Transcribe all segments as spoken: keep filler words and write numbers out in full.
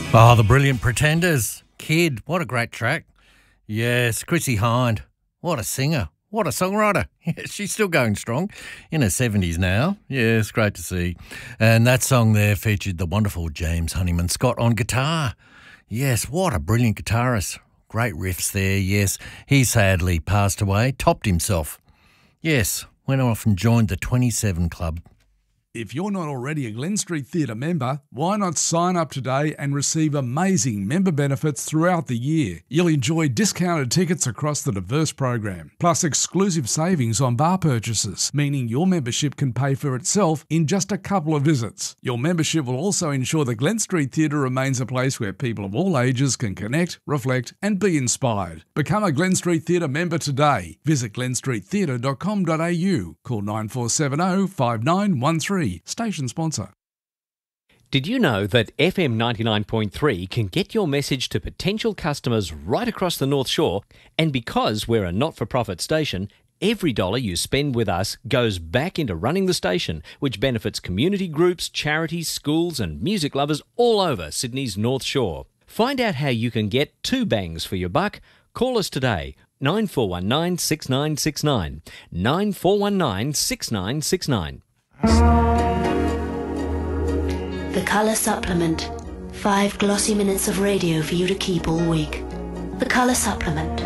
Oh, the Brilliant Pretenders. Kid, what a great track. Yes, Chrissie Hynde, what a singer. What a songwriter. She's still going strong in her seventies now. Yes, great to see. And that song there featured the wonderful James Honeyman Scott on guitar. Yes, what a brilliant guitarist. Great riffs there, yes. He sadly passed away, topped himself. Yes, went off and joined the twenty-seven Club. If you're not already a Glen Street Theatre member, why not sign up today and receive amazing member benefits throughout the year? You'll enjoy discounted tickets across the diverse program, plus exclusive savings on bar purchases, meaning your membership can pay for itself in just a couple of visits. Your membership will also ensure the Glen Street Theatre remains a place where people of all ages can connect, reflect and be inspired. Become a Glen Street Theatre member today. Visit glen street theatre dot com dot a u. Call nine four seven zero, five nine one three. Station sponsor. Did you know that F M ninety-nine point three can get your message to potential customers right across the North Shore? And because we're a not-for-profit station, every dollar you spend with us goes back into running the station, which benefits community groups, charities, schools and music lovers all over Sydney's North Shore. Find out how you can get two bangs for your buck. Call us today, nine four one nine, six nine six nine, nine four one nine, six nine six nine. The Colour Supplement. Five glossy minutes of radio for you to keep all week. The Colour Supplement.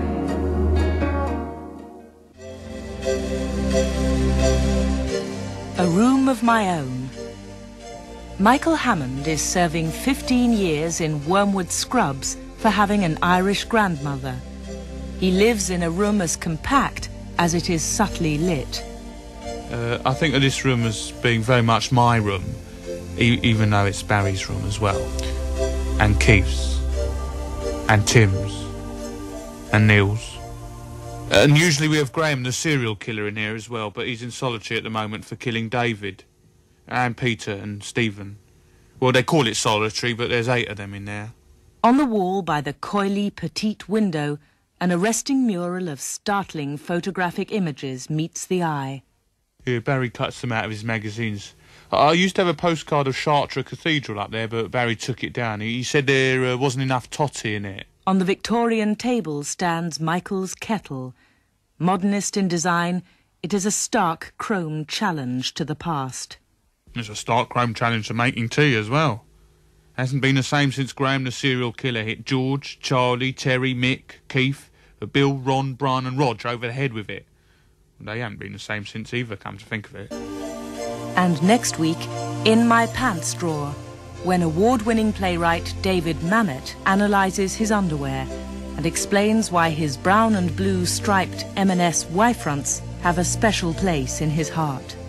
A Room of My Own. Michael Hammond is serving fifteen years in Wormwood Scrubs for having an Irish grandmother. He lives in a room as compact as it is subtly lit. Uh, I think of this room as being very much my room, e even though it's Barry's room as well, and Keith's, and Tim's, and Neil's. And usually we have Graham, the serial killer, in here as well, but he's in solitary at the moment for killing David, and Peter and Stephen. Well, they call it solitary, but there's eight of them in there. On the wall by the coyly petite window, an arresting mural of startling photographic images meets the eye. Yeah, Barry cuts them out of his magazines. I used to have a postcard of Chartres Cathedral up there, but Barry took it down. He said there uh, wasn't enough totty in it. On the Victorian table stands Michael's kettle. Modernist in design, it is a stark chrome challenge to the past. It's a stark chrome challenge to making tea as well. Hasn't been the same since Graham the serial killer hit George, Charlie, Terry, Mick, Keith, Bill, Ron, Brian and Rog over the head with it. They haven't been the same since either, come to think of it. And next week, In My Pants Drawer, when award-winning playwright David Mamet analyses his underwear and explains why his brown and blue striped M and S Y-fronts have a special place in his heart.